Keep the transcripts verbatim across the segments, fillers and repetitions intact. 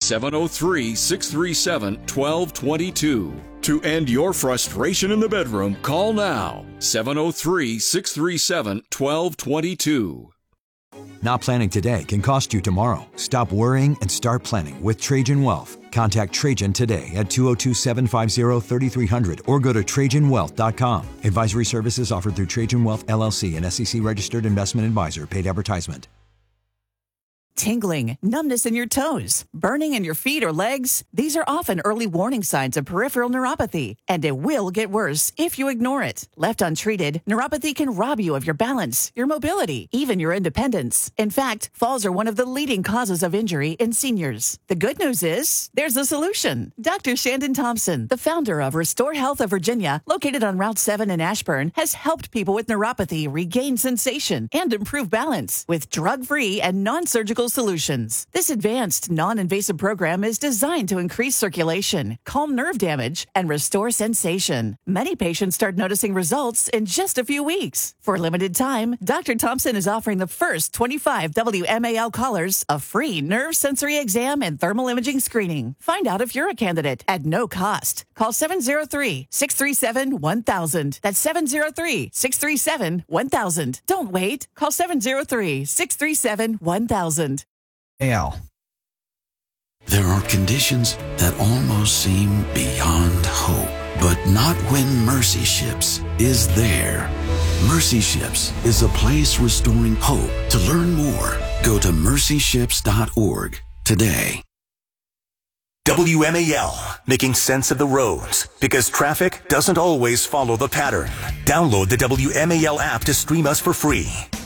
seven oh three, six three seven, one two two two. To end your frustration in the bedroom, call now, seven oh three, six three seven, one two two two. Not planning today can cost you tomorrow. Stop worrying and start planning with Trajan Wealth. Contact Trajan today at two oh two, seven five zero, three three zero zero or go to Trajan Wealth dot com. Advisory services offered through Trajan Wealth, L L C, an S E C-registered investment advisor. Paid advertisement. Tingling, numbness in your toes, burning in your feet or legs. These are often early warning signs of peripheral neuropathy, and it will get worse if you ignore it. Left untreated, neuropathy can rob you of your balance, your mobility, even your independence. In fact, falls are one of the leading causes of injury in seniors. The good news is, there's a solution. Doctor Shandon Thompson, the founder of Restore Health of Virginia, located on Route seven in Ashburn, has helped people with neuropathy regain sensation and improve balance with drug-free and non-surgical solutions. This advanced, non-invasive program is designed to increase circulation, calm nerve damage, and restore sensation. Many patients start noticing results in just a few weeks. For a limited time, Doctor Thompson is offering the first twenty-five W M A L callers a free nerve sensory exam and thermal imaging screening. Find out if you're a candidate at no cost. Call seven oh three, six three seven, one thousand. That's seven oh three, six three seven, one thousand. Don't wait. Call seven oh three, six three seven, one thousand. Al. There are conditions that almost seem beyond hope, but not when Mercy Ships is there. Mercy Ships is a place restoring hope. To learn more, go to mercy ships dot org today. W M A L, making sense of the roads, because traffic doesn't always follow the pattern. Download the W M A L app to stream us for free.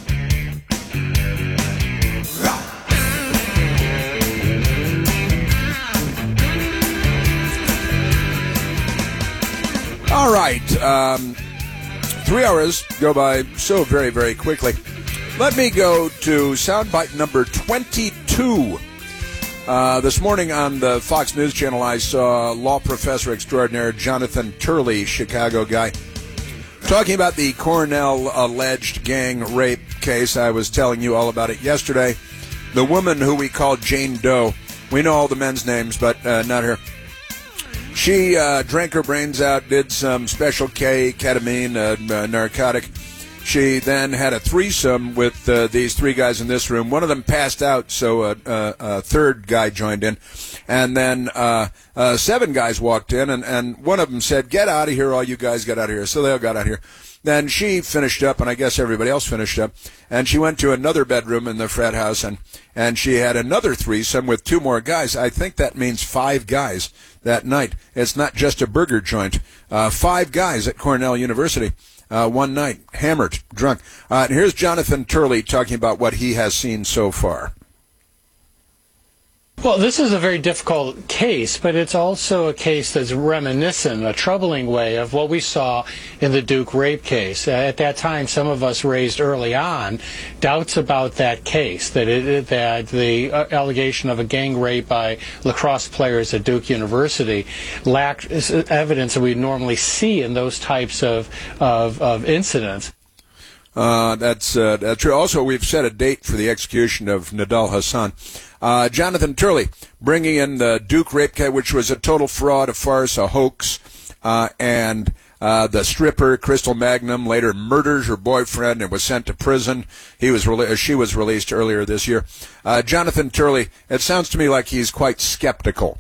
All right, um, three hours go by so very, very quickly. Let me go to soundbite number twenty-two. Uh, this morning on the Fox News Channel, I saw law professor extraordinaire Jonathan Turley, Chicago guy, talking about the Cornell alleged gang rape case. I was telling you all about it yesterday. The woman who we call Jane Doe, we know all the men's names, but uh, not her. She uh, drank her brains out, did some Special K, ketamine, uh, uh, narcotic. She then had a threesome with uh, these three guys in this room. One of them passed out, so a, a, a third guy joined in. And then uh, uh, seven guys walked in, and, and one of them said, "Get out of here, all you guys, get out of here." So they all got out of here. Then she finished up, and I guess everybody else finished up, and she went to another bedroom in the frat house, and, and she had another threesome with two more guys. I think that means five guys that night. It's not just a burger joint. Uh, five guys at Cornell University uh, one night, hammered, drunk. Uh, and here's Jonathan Turley talking about what he has seen so far. Well, this is a very difficult case, but it's also a case that's reminiscent, a troubling way, of what we saw in the Duke rape case. Uh, at that time, some of us raised early on doubts about that case, that it, that the uh, allegation of a gang rape by lacrosse players at Duke University lacked evidence that we normally see in those types of, of, of incidents. Uh, that's, uh, that's true. Also, we've set a date for the execution of Nidal Hasan. Uh, Jonathan Turley, bringing in the Duke rape case, which was a total fraud, a farce, a hoax, uh, and uh, the stripper, Crystal Magnum, later murders her boyfriend and was sent to prison. He was re- she was released earlier this year. Uh, Jonathan Turley, it sounds to me like he's quite skeptical.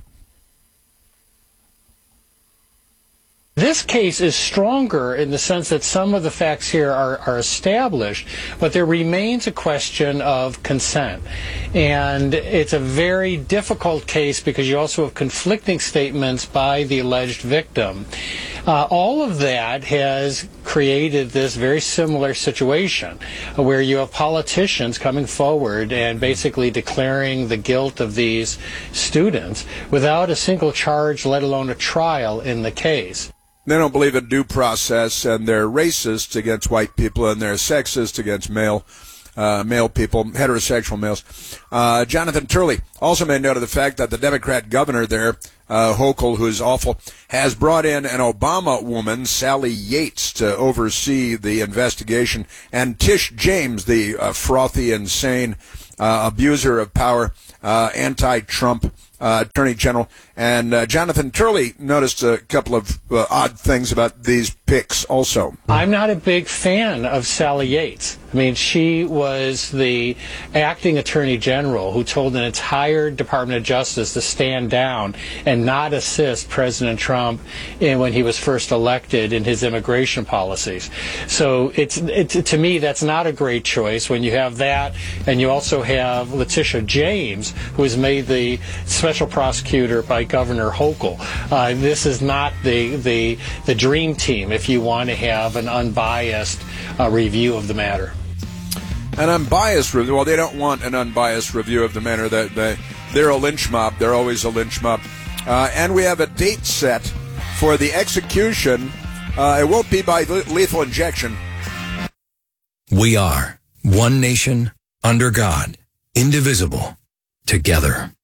This case is stronger in the sense that some of the facts here are, are established, but there remains a question of consent. And it's a very difficult case because you also have conflicting statements by the alleged victim. Uh, all of that has created this very similar situation where you have politicians coming forward and basically declaring the guilt of these students without a single charge, let alone a trial in the case. They don't believe in due process, and they're racist against white people, and they're sexist against male uh, male people, heterosexual males. Uh, Jonathan Turley also made note of the fact that the Democrat governor there, uh, Hochul, who's awful, has brought in an Obama woman, Sally Yates, to oversee the investigation, and Tish James, the uh, frothy, insane uh, abuser of power, uh, anti-Trump uh, Attorney General. And uh, Jonathan Turley noticed a couple of uh, odd things about these picks also. I'm not a big fan of Sally Yates. I mean, she was the acting Attorney General who told an entire Department of Justice to stand down and not assist President Trump in when he was first elected in his immigration policies. So it's, it's to me, that's not a great choice when you have that, and you also have Letitia James, who was made the special prosecutor by Governor Hochul. Uh, this is not the, the, the dream team if you want to have an unbiased uh, review of the matter. An unbiased review. Well, they don't want an unbiased review of the matter. They, they, they're a lynch mob. They're always a lynch mob. Uh, and we have a date set for the execution. Uh, it won't be by lethal injection. We are one nation, under God, indivisible, together.